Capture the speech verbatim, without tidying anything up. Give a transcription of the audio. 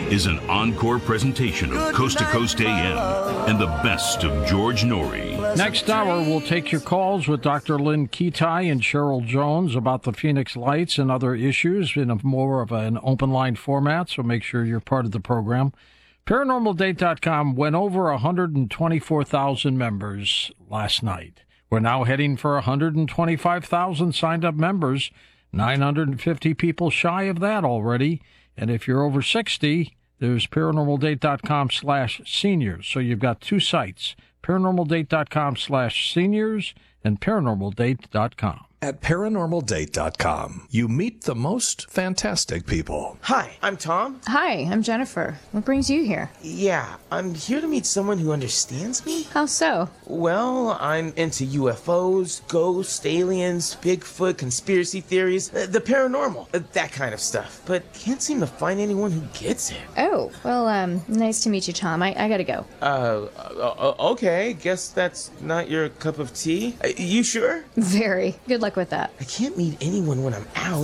is an encore presentation of Coast to Coast A M and the best of George Norrie. Next hour, we'll take your calls with Doctor Lynn Ketai and Cheryl Jones about the Phoenix Lights and other issues in a more of an open line format, so make sure you're part of the program. Paranormal Date dot com went over one hundred twenty-four thousand members last night. We're now heading for one hundred twenty-five thousand signed up members, nine hundred fifty people shy of that already. And if you're over sixty, there's Paranormal Date dot com slash seniors. So you've got two sites, Paranormal Date dot com slash seniors and Paranormal Date dot com. At Paranormal Date dot com, you meet the most fantastic people. Hi, I'm Tom. Hi, I'm Jennifer. What brings you here? Yeah, I'm here to meet someone who understands me. How so? Well, I'm into U F Os, ghosts, aliens, Bigfoot, conspiracy theories, uh, the paranormal, uh, that kind of stuff. But can't seem to find anyone who gets it. Oh, well, um, nice to meet you, Tom. I, I gotta go. Uh, uh, okay, guess that's not your cup of tea. Uh, you sure? Very. Good luck with that. I can't meet anyone when I'm out.